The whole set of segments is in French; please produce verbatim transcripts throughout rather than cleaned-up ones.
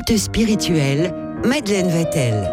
adulte spirituel, Madeleine Vatel.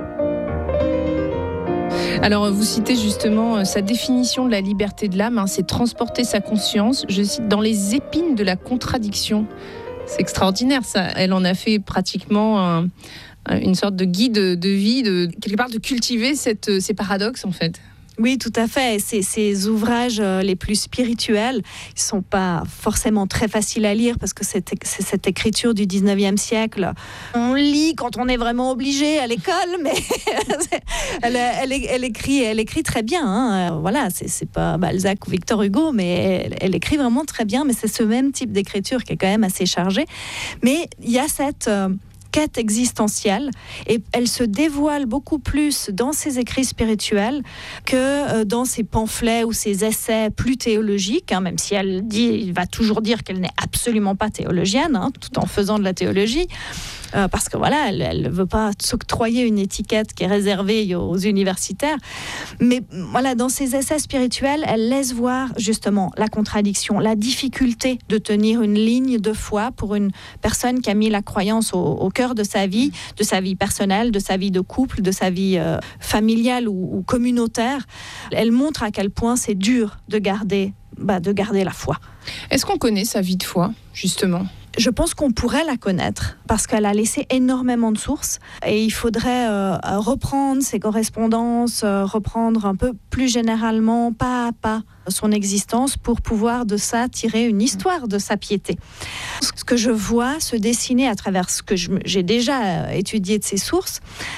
Alors, vous citez justement sa définition de la liberté de l'âme, hein, c'est transporter sa conscience, je cite, dans les épines de la contradiction. C'est extraordinaire, ça. Elle en a fait pratiquement un, une sorte de guide de vie, de, quelque part de cultiver cette, ces paradoxes, en fait. Oui, tout à fait. Ces, ces ouvrages les plus spirituels, ils ne sont pas forcément très faciles à lire parce que c'est, c'est cette écriture du dix-neuvième siècle. On lit quand on est vraiment obligé à l'école, mais elle, elle, elle, écrit, elle écrit très bien. Hein. Voilà, c'est, c'est pas Balzac ou Victor Hugo, mais elle, elle écrit vraiment très bien. Mais c'est ce même type d'écriture qui est quand même assez chargé. Mais il y a cette... Euh, quête existentielle et elle se dévoile beaucoup plus dans ses écrits spirituels que dans ses pamphlets ou ses essais plus théologiques, hein, même si elle dit, va toujours dire qu'elle n'est absolument pas théologienne, hein, tout en faisant de la théologie. Euh, parce que voilà, elle ne veut pas s'octroyer une étiquette qui est réservée aux universitaires. Mais voilà, dans ses essais spirituels, elle laisse voir justement la contradiction, la difficulté de tenir une ligne de foi pour une personne qui a mis la croyance au, au cœur de sa vie, de sa vie personnelle, de sa vie de couple, de sa vie euh, familiale ou, ou communautaire. Elle montre à quel point c'est dur de garder, bah, de garder la foi. Est-ce qu'on connaît sa vie de foi, justement ? Je pense qu'on pourrait la connaître parce qu'elle a laissé énormément de sources et il faudrait euh, reprendre ses correspondances, euh, reprendre un peu plus généralement, pas à pas, son existence pour pouvoir de ça tirer une histoire de sa piété. Ce que je vois se dessiner à travers ce que je, j'ai déjà étudié de ses sources,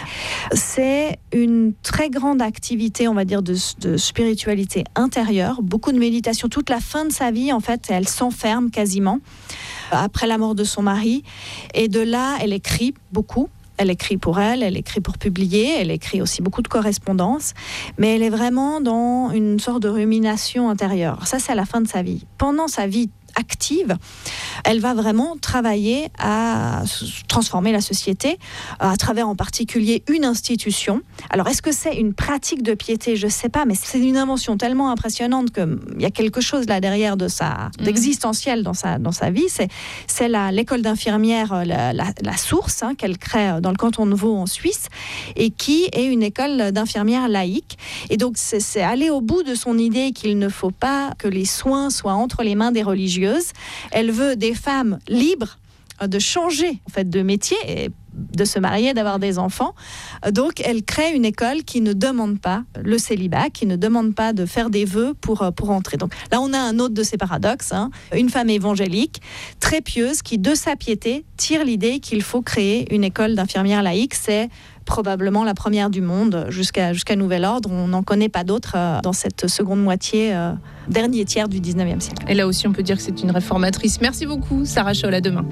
c'est une très grande activité, on va dire, de, de spiritualité intérieure, beaucoup de méditation. Toute la fin de sa vie, en fait, elle s'enferme quasiment après la mort de son mari. Et de là, elle écrit beaucoup. Elle écrit pour elle, elle écrit pour publier, elle écrit aussi beaucoup de correspondances, mais elle est vraiment dans une sorte de rumination intérieure. Ça, c'est à la fin de sa vie. Pendant sa vie active, elle va vraiment travailler à transformer la société à travers en particulier une institution. Alors, est-ce que c'est une pratique de piété ? Je ne sais pas, mais c'est une invention tellement impressionnante qu'il y a quelque chose là derrière de sa, mmh. d'existentiel dans sa, dans sa vie. C'est, c'est la, l'école d'infirmière, la, la, la source hein, qu'elle crée dans le canton de Vaud en Suisse et qui est une école d'infirmières laïque. Et donc, c'est, c'est aller au bout de son idée qu'il ne faut pas que les soins soient entre les mains des religieux. Elle veut des femmes libres de changer en fait, de métier et de se marier, d'avoir des enfants. Donc, elle crée une école qui ne demande pas le célibat, qui ne demande pas de faire des vœux pour, pour entrer. Donc là, on a un autre de ces paradoxes. Hein. Une femme évangélique, très pieuse, qui, de sa piété, tire l'idée qu'il faut créer une école d'infirmières laïques. C'est probablement la première du monde jusqu'à, jusqu'à nouvel ordre. On n'en connaît pas d'autres euh, dans cette seconde moitié, euh, dernier tiers du dix-neuvième siècle. Et là aussi, on peut dire que c'est une réformatrice. Merci beaucoup, Sarah Scholl. À demain.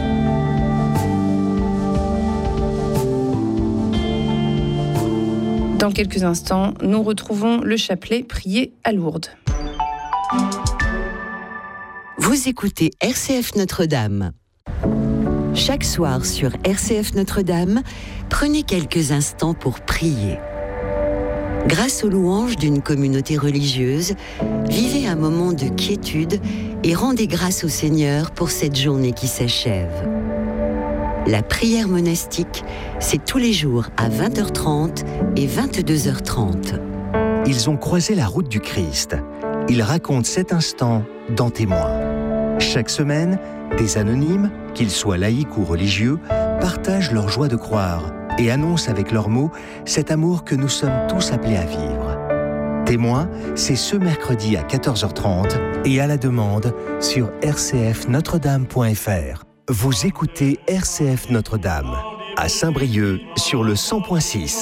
Dans quelques instants, nous retrouvons le chapelet prié à Lourdes. Vous écoutez R C F Notre-Dame. Chaque soir sur R C F Notre-Dame, prenez quelques instants pour prier. Grâce aux louanges d'une communauté religieuse, vivez un moment de quiétude et rendez grâce au Seigneur pour cette journée qui s'achève. La prière monastique, c'est tous les jours à vingt heures trente et vingt-deux heures trente. Ils ont croisé la route du Christ. Ils racontent cet instant dans Témoins. Chaque semaine, des anonymes, qu'ils soient laïcs ou religieux, partagent leur joie de croire et annoncent avec leurs mots cet amour que nous sommes tous appelés à vivre. Témoins, c'est ce mercredi à quatorze heures trente et à la demande sur r c f notre dame point f r. Vous écoutez R C F Notre-Dame, à Saint-Brieuc sur le cent point six.